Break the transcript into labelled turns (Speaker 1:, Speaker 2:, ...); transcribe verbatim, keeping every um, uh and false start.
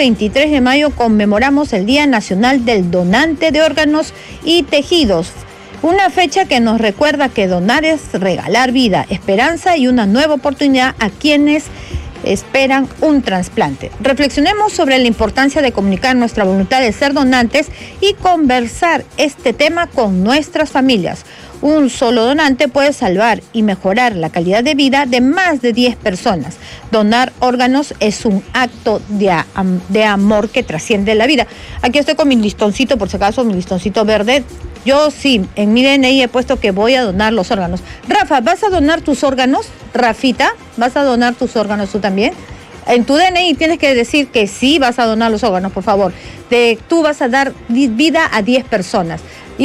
Speaker 1: veintitrés de mayo conmemoramos el Día Nacional del Donante de Órganos y Tejidos. Una fecha que nos recuerda que donar es regalar vida, esperanza y una nueva oportunidad a quienes esperan un trasplante. Reflexionemos sobre la importancia de comunicar nuestra voluntad de ser donantes y conversar este tema con nuestras familias. Un solo donante puede salvar y mejorar la calidad de vida de más de diez personas. Donar órganos es un acto de, am- de amor que trasciende la vida. Aquí estoy con mi listoncito, por si acaso, mi listoncito verde. Yo sí, en mi D N I he puesto que voy a donar los órganos. Rafa, ¿vas a donar tus órganos? Rafita, ¿vas a donar tus órganos tú también? En tu D N I tienes que decir que sí vas a donar los órganos, por favor. De, tú vas a dar vida a diez personas.